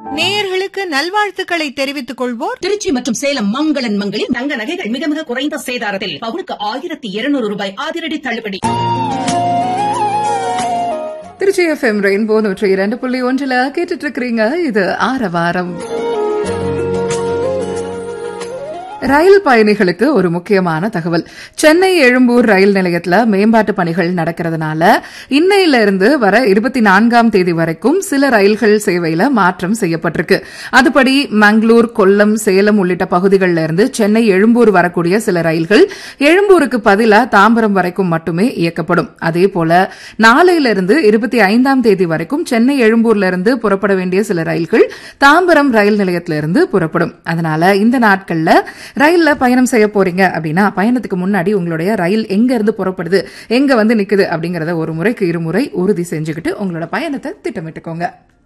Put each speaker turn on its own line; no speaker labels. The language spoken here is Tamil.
நேயர்களுக்கு நல்வாழ்த்துக்களை தெரிவித்துக் கொள்வோர்
திருச்சி மற்றும் சேலம் மங்களன் மங்களில் தங்க நகைகள் மிக மிக குறைந்த சேதாரத்தில் பவுனுக்கு 1200 ரூபாய் அதிரடி தள்ளுபடி.
திருச்சி எஃப்எம் ரெயின்போ 102.1 கேட்டுட்டு இருக்கிறீங்க. இது ஆரவாரம். ரயில் பயணிகளுக்கு ஒரு முக்கியமான தகவல். சென்னை எழும்பூர் ரயில் நிலையத்தில் மேம்பாட்டு பணிகள் நடக்கிறதுனால இன்னையிலிருந்து வர 24ஆம் தேதி வரைக்கும் சில ரயில்கள் சேவையில மாற்றம் செய்யப்பட்டிருக்கு. அதுபடி மங்களூர், கொல்லம், சேலம் உள்ளிட்ட பகுதிகளில் இருந்து சென்னை எழும்பூர் வரக்கூடிய சில ரயில்கள் எழும்பூருக்கு பதிலா தாம்பரம் வரைக்கும் மட்டுமே இயக்கப்படும். அதேபோல நாளையிலிருந்து 25ஆம் தேதி வரைக்கும் சென்னை எழும்பூர்ல இருந்து புறப்பட வேண்டிய சில ரயில்கள் தாம்பரம் ரயில் நிலையத்திலிருந்து புறப்படும். அதனால இந்த நாட்கள்ல ரயில்ல பயணம் செய்ய போறீங்க அப்படின்னா பயணத்துக்கு முன்னாடி உங்களுடைய ரயில் எங்க இருந்து புறப்படுது, எங்க வந்து நிக்குது அப்படிங்கறத ஒரு முறைக்கு இருமுறை உறுதி செஞ்சுக்கிட்டு உங்களோட பயணத்தை திட்டமிட்டுக்கோங்க.